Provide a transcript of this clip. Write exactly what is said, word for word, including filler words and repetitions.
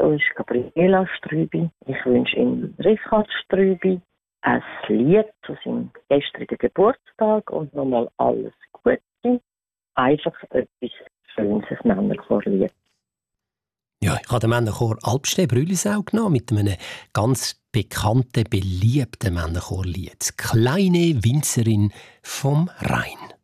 so ist Gabriela Strüby. Ich wünsche ihm Richard Strüby ein Lied zu seinem gestrigen Geburtstag und nochmal alles Gute. Einfach etwas Schönes, ein Männerchorlied. Ja, ich habe den Männerchor Alpstein-Brülisau genommen mit einem ganz bekannten, beliebten Männerchorlied. «Kleine Winzerin vom Rhein».